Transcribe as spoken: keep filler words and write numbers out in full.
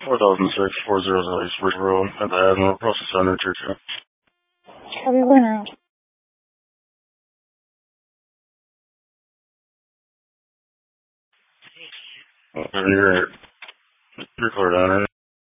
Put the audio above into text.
four thousand six, four zero zero East Ridge Road, at the Admiral Process Center, Churchill. Copy, one out. You're, you're clear down, right?